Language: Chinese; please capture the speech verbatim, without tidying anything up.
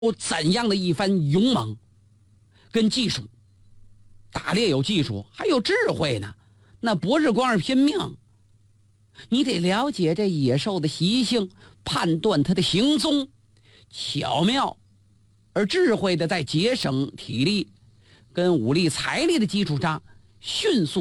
怎样的一番勇猛跟技术。打猎有技术，还有智慧呢，那不是光是拼命。你得了解这野兽的习性，判断它的行踪，巧妙而智慧的在节省体力跟武力财力的基础上迅速